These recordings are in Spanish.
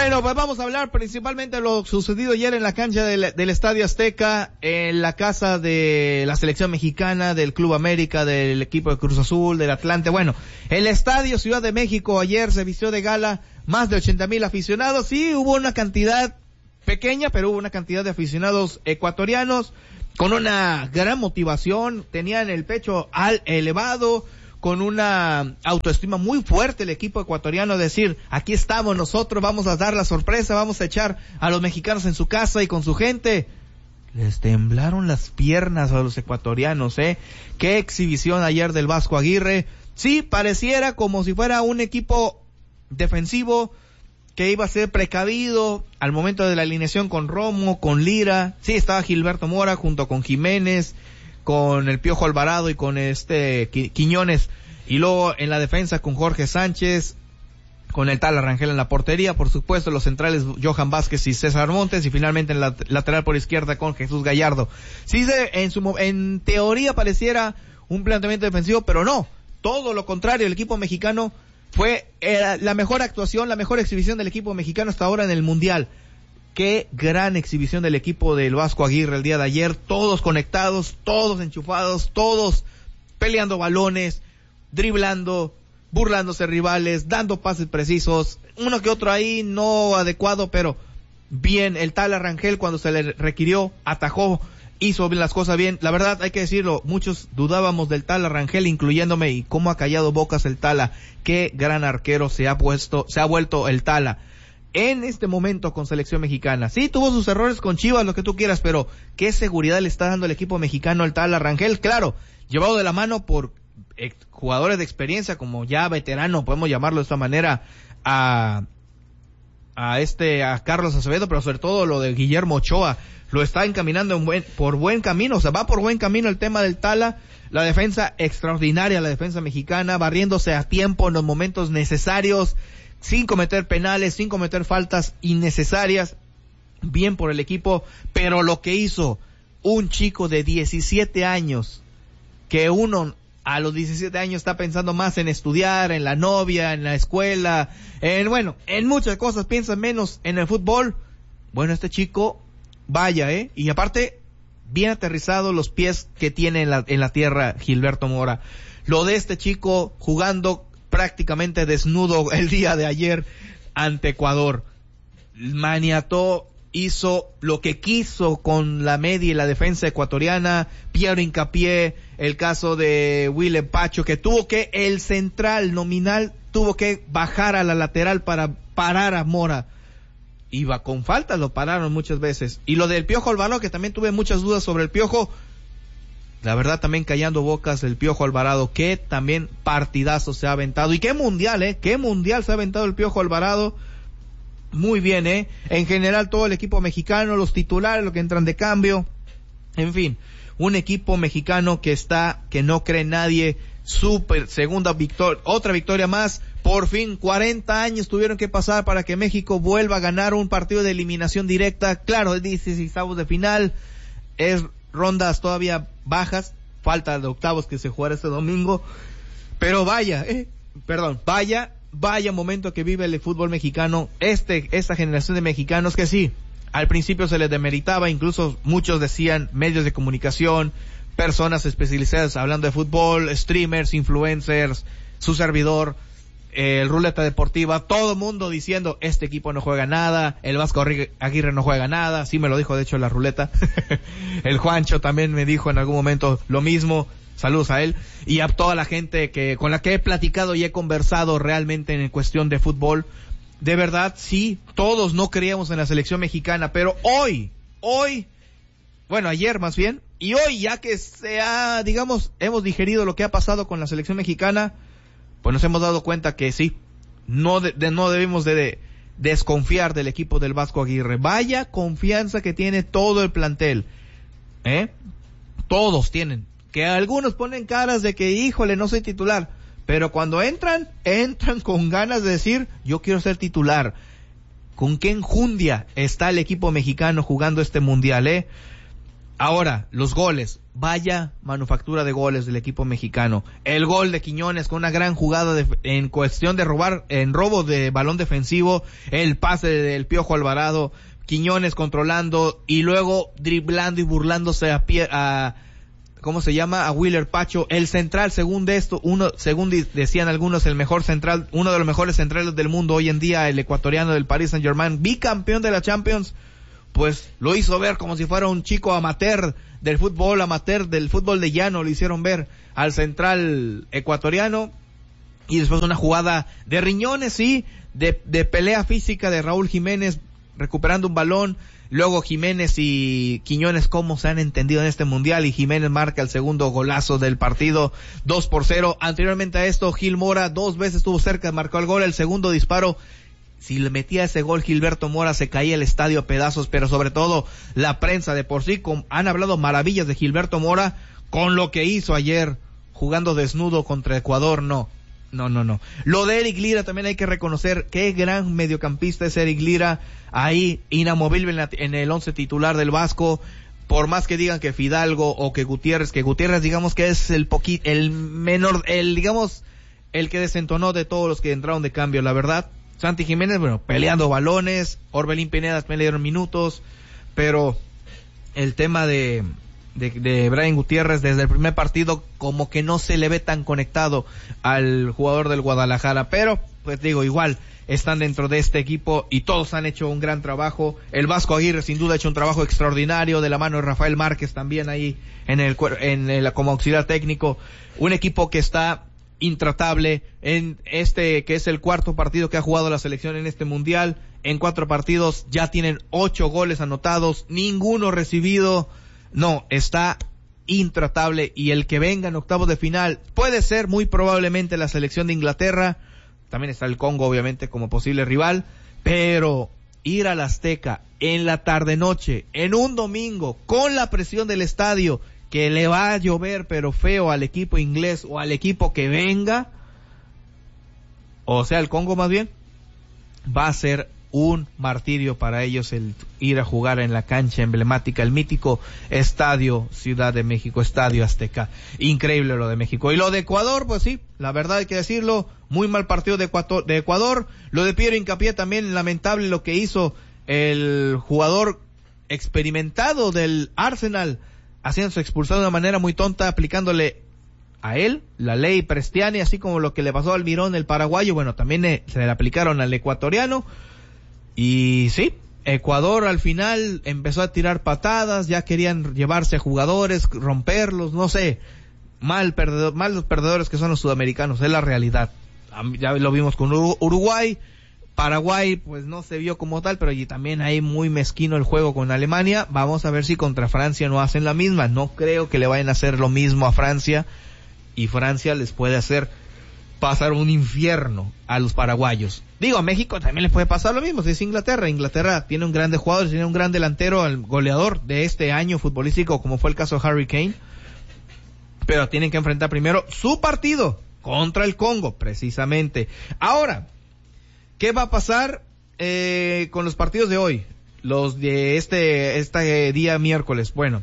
Bueno, pues vamos a hablar principalmente de lo sucedido ayer en la cancha del Estadio Azteca, en la casa de la selección mexicana, del Club América, del equipo de Cruz Azul, del Atlante. Bueno, el Estadio Ciudad de México ayer se vistió de gala, más de 80,000 aficionados. Sí, hubo una cantidad pequeña, pero hubo una cantidad de aficionados ecuatorianos con una gran motivación, tenían el pecho elevado, con una autoestima muy fuerte el equipo ecuatoriano, decir, aquí estamos nosotros, vamos a dar la sorpresa, vamos a echar a los mexicanos en su casa y con su gente. Les temblaron las piernas a los ecuatorianos, qué exhibición ayer del Vasco Aguirre. Sí, pareciera como si fuera un equipo defensivo que iba a ser precavido al momento de la alineación con Romo, con Lira. Sí, estaba Gilberto Mora junto con Jiménez, con el Piojo Alvarado y con Quiñones, y luego en la defensa con Jorge Sánchez, con el Tala Rangel en la portería, por supuesto los centrales Johan Vázquez y César Montes, y finalmente en la lateral por izquierda con Jesús Gallardo. Sí, en teoría pareciera un planteamiento defensivo, pero no, todo lo contrario, el equipo mexicano era la mejor actuación, la mejor exhibición del equipo mexicano hasta ahora en el Mundial. Qué gran exhibición del equipo del Vasco Aguirre el día de ayer, todos conectados, todos enchufados, todos peleando balones, driblando, burlándose rivales, dando pases precisos, uno que otro ahí no adecuado, pero bien, el Tala Rangel cuando se le requirió, atajó, hizo bien las cosas bien. La verdad hay que decirlo, muchos dudábamos del Tala Rangel, incluyéndome, y cómo ha callado bocas el Tala. Qué gran arquero se ha vuelto el Tala en este momento con selección mexicana. Sí, tuvo sus errores con Chivas, lo que tú quieras, pero qué seguridad le está dando el equipo mexicano al Tala Rangel. Claro, llevado de la mano por jugadores de experiencia, como ya veterano, podemos llamarlo de esta manera, a Carlos Acevedo, pero sobre todo lo de Guillermo Ochoa, lo está encaminando por buen camino, o sea, va por buen camino el tema del Tala. La defensa extraordinaria, la defensa mexicana, barriéndose a tiempo en los momentos necesarios, sin cometer penales, sin cometer faltas innecesarias, bien por el equipo. Pero lo que hizo un chico de 17 años, que uno a los 17 años está pensando más en estudiar, en la novia, en la escuela, en muchas cosas, piensa menos en el fútbol. Bueno, este chico, vaya, y aparte, bien aterrizado los pies que tiene en la tierra Gilberto Mora. Lo de este chico jugando prácticamente desnudo el día de ayer ante Ecuador, maniató, hizo lo que quiso con la media y la defensa ecuatoriana. Piero Hincapié, el caso de Willem Pacho, que el central nominal tuvo que bajar a la lateral para parar a Mora. Iba con faltas, lo pararon muchas veces. Y lo del Piojo Alvarado, que también tuve muchas dudas sobre el Piojo, la verdad también callando bocas el Piojo Alvarado, que también partidazo se ha aventado. Y qué mundial se ha aventado el Piojo Alvarado. Muy bien, en general todo el equipo mexicano, los titulares, los que entran de cambio, en fin, un equipo mexicano que no cree nadie. Otra victoria más. Por fin, 40 años tuvieron que pasar para que México vuelva a ganar un partido de eliminación directa. Claro, es 16avos de final, es rondas todavía bajas, falta de octavos que se jugará este domingo, pero vaya momento que vive el fútbol mexicano, esta generación de mexicanos que sí, al principio se les demeritaba, incluso muchos decían, medios de comunicación, personas especializadas hablando de fútbol, streamers, influencers, su servidor, el Ruleta Deportiva, todo el mundo diciendo, este equipo no juega nada, el Vasco Aguirre no juega nada. Sí me lo dijo de hecho la Ruleta. El Juancho también me dijo en algún momento lo mismo. Saludos a él y a toda la gente con la que he platicado y he conversado realmente en cuestión de fútbol. De verdad, sí, todos no creíamos en la selección mexicana, pero ayer más bien, y hoy ya que hemos digerido lo que ha pasado con la selección mexicana, pues nos hemos dado cuenta que sí, no debemos de desconfiar del equipo del Vasco Aguirre. Vaya confianza que tiene todo el plantel, todos tienen, que algunos ponen caras de que híjole, no soy titular, pero cuando entran con ganas de decir, yo quiero ser titular. Con qué enjundia está el equipo mexicano jugando este mundial, Ahora, los goles. Vaya manufactura de goles del equipo mexicano. El gol de Quiñones con una gran jugada en cuestión de robar, en robo de balón defensivo, el pase del Piojo Alvarado, Quiñones controlando y luego driblando y burlándose ¿cómo se llama? A Wheeler Pacho, el central, según decían algunos, el mejor central, uno de los mejores centrales del mundo hoy en día, el ecuatoriano del Paris Saint-Germain, bicampeón de la Champions, pues lo hizo ver como si fuera un chico amateur del fútbol de llano, lo hicieron ver al central ecuatoriano, y después una jugada de riñones, sí, de pelea física de Raúl Jiménez, recuperando un balón, luego Jiménez y Quiñones cómo se han entendido en este mundial, y Jiménez marca el segundo golazo del partido, 2-0, anteriormente a esto Gil Mora 2 veces estuvo cerca, marcó el gol, el segundo disparo, si le metía ese gol Gilberto Mora se caía el estadio a pedazos, pero sobre todo la prensa de por sí han hablado maravillas de Gilberto Mora con lo que hizo ayer jugando desnudo contra Ecuador. No. Lo de Eric Lira también hay que reconocer qué gran mediocampista es Eric Lira, ahí inamovible en el 11 titular del Vasco, por más que digan que Fidalgo o que Gutiérrez digamos que es el que desentonó de todos los que entraron de cambio, la verdad. Santi Jiménez, bueno, peleando balones, Orbelín Pineda me le dieron minutos, pero el tema de Brian Gutiérrez desde el primer partido como que no se le ve tan conectado al jugador del Guadalajara, pero pues digo, igual están dentro de este equipo y todos han hecho un gran trabajo. El Vasco Aguirre sin duda ha hecho un trabajo extraordinario, de la mano de Rafael Márquez también ahí como auxiliar técnico, un equipo que está intratable en que es el 4º partido que ha jugado la selección en este mundial. En 4 partidos ya tienen 8 goles anotados, ninguno recibido. No, está intratable, y el que venga en octavos de final puede ser muy probablemente la selección de Inglaterra. También está el Congo obviamente como posible rival, pero ir al Azteca en la tarde noche, en un domingo, con la presión del estadio, que le va a llover pero feo al equipo inglés o al equipo que venga, o sea el Congo más bien, va a ser un martirio para ellos el ir a jugar en la cancha emblemática, el mítico Estadio Ciudad de México, Estadio Azteca. Increíble lo de México. Y lo de Ecuador, pues sí, la verdad hay que decirlo, muy mal partido de Ecuador. Lo de Piero Hincapié también lamentable lo que hizo el jugador experimentado del Arsenal, haciéndose expulsado de una manera muy tonta, aplicándole a él la ley Prestiani, así como lo que le pasó al Mirón, el paraguayo. Bueno, también se le aplicaron al ecuatoriano. Y sí, Ecuador al final empezó a tirar patadas, ya querían llevarse a jugadores, romperlos, no sé, mal los perdedores que son los sudamericanos, es la realidad. Ya lo vimos con Uruguay, Paraguay pues no se vio como tal, pero allí también hay muy mezquino el juego con Alemania. Vamos a ver si contra Francia no hacen la misma, no creo que le vayan a hacer lo mismo a Francia, y Francia les puede hacer pasar un infierno a los paraguayos. Digo, a México también les puede pasar lo mismo, si es Inglaterra tiene un grande jugador, tiene un gran delantero, al goleador de este año futbolístico, como fue el caso de Harry Kane, pero tienen que enfrentar primero su partido contra el Congo, precisamente. Ahora, ¿qué va a pasar con los partidos de hoy? Los de este día miércoles. Bueno,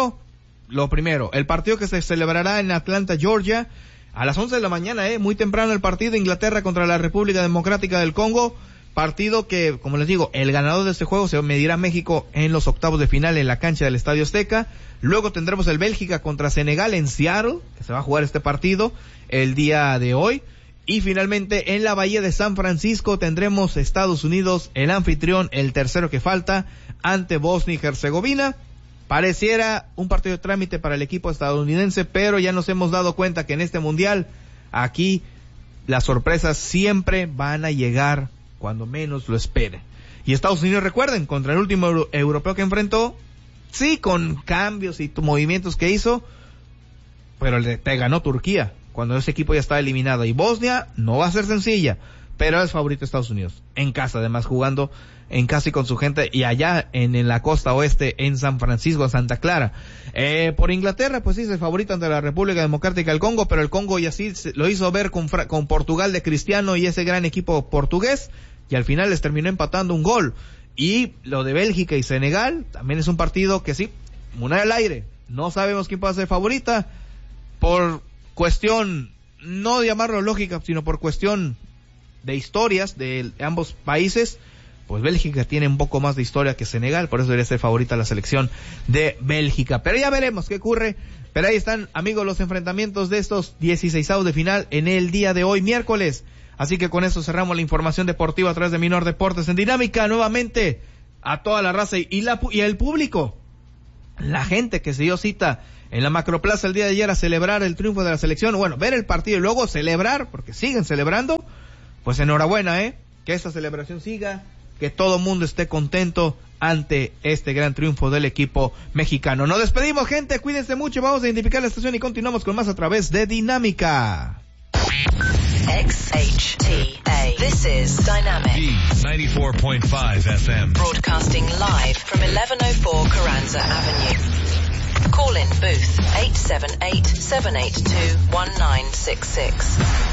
lo primero, el partido que se celebrará en Atlanta, Georgia, a las 11 de la mañana, muy temprano el partido, Inglaterra contra la República Democrática del Congo, partido que, como les digo, el ganador de este juego se medirá a México en los octavos de final en la cancha del Estadio Azteca. Luego tendremos el Bélgica contra Senegal en Seattle, que se va a jugar este partido el día de hoy. Y finalmente en la Bahía de San Francisco tendremos Estados Unidos, el anfitrión, el tercero que falta, ante Bosnia y Herzegovina. Pareciera un partido de trámite para el equipo estadounidense, pero ya nos hemos dado cuenta que en este mundial, aquí, las sorpresas siempre van a llegar cuando menos lo esperen. Y Estados Unidos, recuerden, contra el último europeo que enfrentó, sí, con cambios y movimientos que hizo, pero te ganó Turquía, cuando ese equipo ya estaba eliminado. Y Bosnia no va a ser sencilla, pero es favorito Estados Unidos, en casa además, jugando en casa y con su gente, y allá en la costa oeste, en San Francisco, Santa Clara. Por Inglaterra, pues sí, es el favorito ante la República Democrática del Congo, pero el Congo ya sí lo hizo ver con Portugal de Cristiano y ese gran equipo portugués, y al final les terminó empatando un gol. Y lo de Bélgica y Senegal también es un partido que sí, una al aire. No sabemos quién puede ser favorita por cuestión, no de llamarlo lógica, sino por cuestión de historias de ambos países. Pues Bélgica tiene un poco más de historia que Senegal, por eso debería ser favorita la selección de Bélgica. Pero ya veremos qué ocurre. Pero ahí están, amigos, los enfrentamientos de estos 16avos de final en el día de hoy, miércoles. Así que con eso cerramos la información deportiva a través de Minor Deportes en Dinámica. Nuevamente, a toda la raza y el público, la gente que se dio cita en la Macroplaza el día de ayer a celebrar el triunfo de la selección, bueno, ver el partido y luego celebrar, porque siguen celebrando, pues enhorabuena, que esta celebración siga, que todo el mundo esté contento ante este gran triunfo del equipo mexicano. Nos despedimos, gente, cuídense mucho, vamos a identificar la estación y continuamos con más a través de Dinámica. XHTA. This is Dynamic. D94.5 FM. Broadcasting live from 1104 Carranza Avenue. Call in booth 878-782-1966.